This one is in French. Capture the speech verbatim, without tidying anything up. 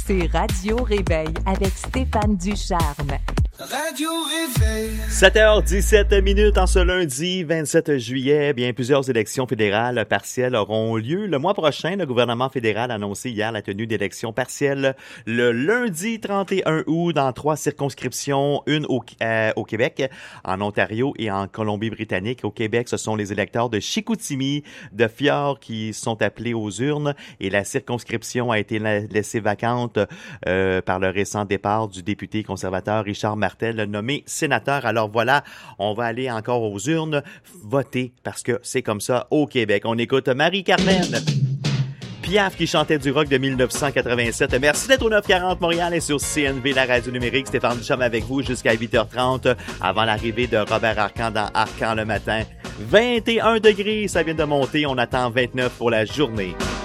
C'est Radio Réveil avec Stéphane Ducharme. Radio Réveil. sept heures dix-sept minutes en ce lundi vingt-sept juillet. Bien, plusieurs élections fédérales partielles auront lieu. Le mois prochain, le gouvernement fédéral a annoncé hier la tenue d'élections partielles le lundi trente et un août dans trois circonscriptions, une au, euh, au Québec, en Ontario et en Colombie-Britannique. Au Québec, ce sont les électeurs de Chicoutimi, de Fjord qui sont appelés aux urnes et la circonscription a été laissée vacante euh, par le récent départ du député conservateur Richard Martel, nommé sénateur. Alors voilà, on va aller encore aux urnes voter parce que c'est comme ça au Québec. On écoute Marie-Carmen Piaf qui chantait du rock de dix-neuf cent quatre-vingt-sept. Merci d'être au neuf quarante Montréal et sur C N V, la radio numérique. Stéphane Ducharme avec vous jusqu'à huit heures trente avant l'arrivée de Robert Arcan dans Arcan le matin. vingt et un degrés, ça vient de monter. On attend vingt-neuf pour la journée.